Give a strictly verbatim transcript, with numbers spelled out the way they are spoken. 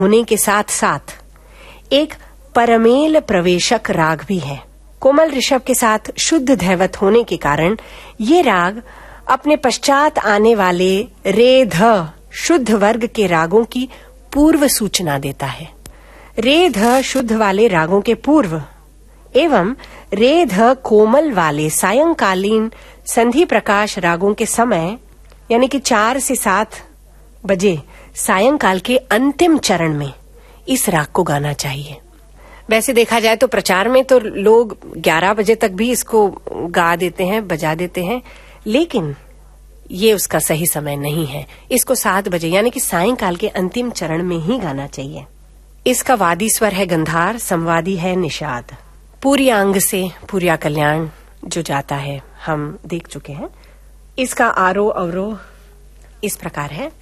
होने के साथ साथ एक परमेल प्रवेशक राग भी है। कोमल ऋषभ के साथ शुद्ध धैवत होने के कारण ये राग अपने पश्चात आने वाले रे ध शुद्ध वर्ग के रागों की पूर्व सूचना देता है। रे ध शुद्ध वाले रागों के पूर्व एवं रे ध कोमल वाले सायंकालीन संधि प्रकाश रागों के समय यानी कि चार से सात बजे सायंकाल के अंतिम चरण में इस राग को गाना चाहिए। वैसे देखा जाए तो प्रचार में तो लोग ग्यारह बजे तक भी इसको गा देते हैं, बजा देते हैं, लेकिन ये उसका सही समय नहीं है। इसको सात बजे यानी कि सायंकाल के अंतिम चरण में ही गाना चाहिए। इसका वादी स्वर है गंधार, संवादी है निषाद। पूरी अंग से पूर्या कल्याण जो जाता है हम देख चुके हैं। इसका आरोह अवरोह इस प्रकार है।